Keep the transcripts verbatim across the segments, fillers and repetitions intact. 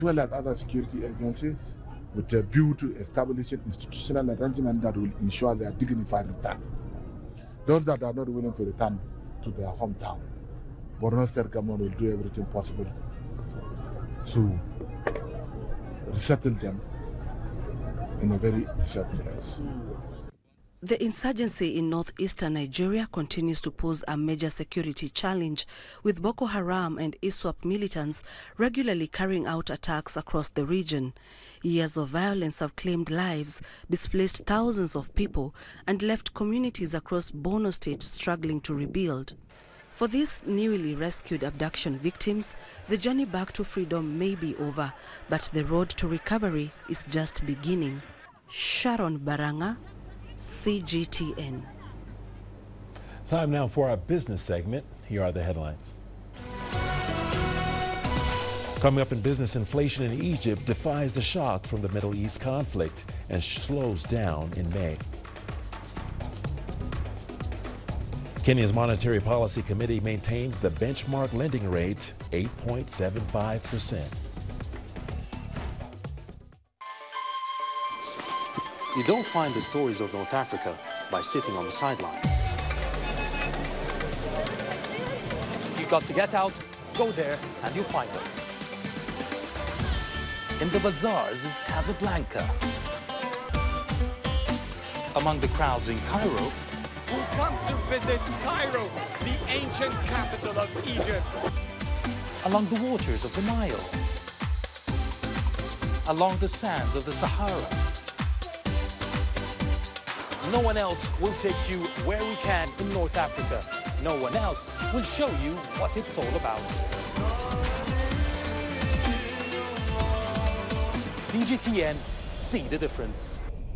well as other security agencies, with a view to establishing institutional arrangement that will ensure their dignified return. Those that are not willing to return to their hometown, Borno State government will do everything possible to resettle them in a very safe place. The insurgency in northeastern Nigeria continues to pose a major security challenge, with Boko Haram and ISWAP militants regularly carrying out attacks across the region. Years of violence have claimed lives, displaced thousands of people, and left communities across Borno State struggling to rebuild. For these newly rescued abduction victims, the journey back to freedom may be over, but the road to recovery is just beginning. Sharon Baranga, C G T N. Time now for our business segment. Here are the headlines. Coming up in business, inflation in Egypt defies the shock from the Middle East conflict and slows down in May. Kenya's Monetary Policy Committee maintains the benchmark lending rate, eight point seven five percent. You don't find the stories of North Africa by sitting on the sidelines. You've got to get out, go there, and you'll find them. In the bazaars of Casablanca. Among the crowds in Cairo. Who come to visit Cairo, the ancient capital of Egypt. Along the waters of the Nile. Along the sands of the Sahara. No one else will take you where we can in North Africa. No one else will show you what it's all about. C G T N, see the difference.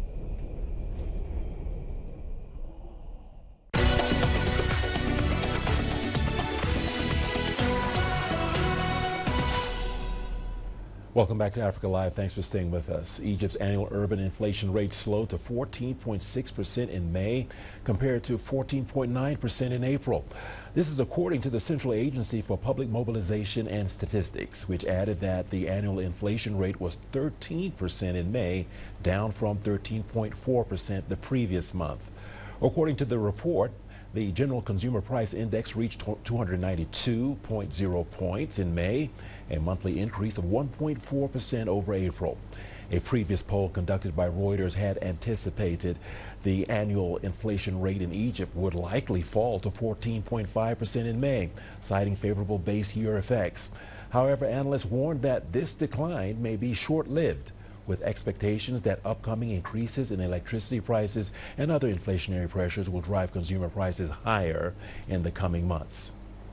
Welcome back to Africa Live. Thanks for staying with us. Egypt's annual urban inflation rate slowed to fourteen point six percent in May compared to fourteen point nine percent in April. This is according to the Central Agency for Public Mobilization and Statistics, which added that the annual inflation rate was thirteen percent in May, down from thirteen point four percent the previous month. According to the report, the General Consumer Price Index reached two hundred ninety-two point zero points in May, a monthly increase of one point four percent over April. A previous poll conducted by Reuters had anticipated the annual inflation rate in Egypt would likely fall to fourteen point five percent in May, citing favorable base year effects. However, analysts warned that this decline may be short-lived, with expectations that upcoming increases in electricity prices and other inflationary pressures will drive consumer prices higher in the coming months.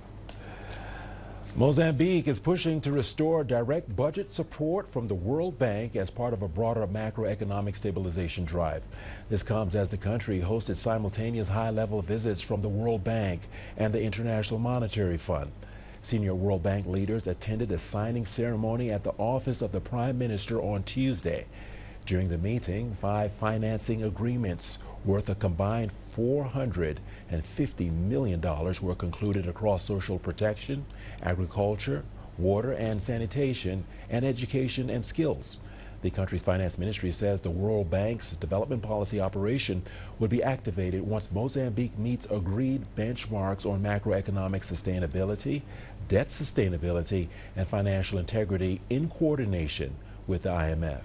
Mozambique is pushing to restore direct budget support from the World Bank as part of a broader macroeconomic stabilization drive. This comes as the country hosted simultaneous high-level visits from the World Bank and the International Monetary Fund. Senior World Bank leaders attended a signing ceremony at the office of the Prime Minister on Tuesday. During the meeting, five financing agreements worth a combined four hundred fifty million dollars were concluded across social protection, agriculture, water and sanitation, and education and skills. The country's finance ministry says the World Bank's development policy operation would be activated once Mozambique meets agreed benchmarks on macroeconomic sustainability, debt sustainability, and financial integrity in coordination with the I M F.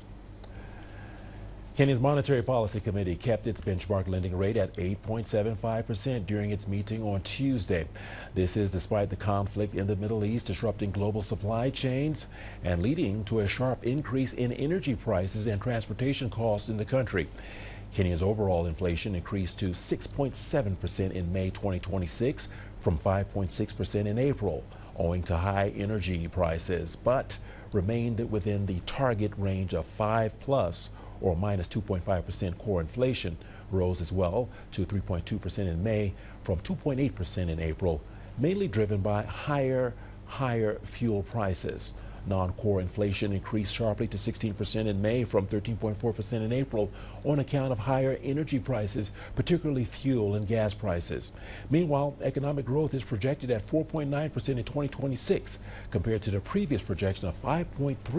Kenya's Monetary Policy Committee kept its benchmark lending rate at eight point seven five percent during its meeting on Tuesday. This is despite the conflict in the Middle East disrupting global supply chains and leading to a sharp increase in energy prices and transportation costs in the country. Kenya's overall inflation increased to six point seven percent in May twenty twenty-six from five point six percent in April, owing to high energy prices, but remained within the target range of five plus or minus two point five percent. Core inflation rose as well to three point two percent in May from two point eight percent in April, mainly driven by higher, higher fuel prices. Non-core inflation increased sharply to sixteen percent in May from thirteen point four percent in April on account of higher energy prices, particularly fuel and gas prices. Meanwhile, economic growth is projected at four point nine percent in twenty twenty-six compared to the previous projection of five point three percent.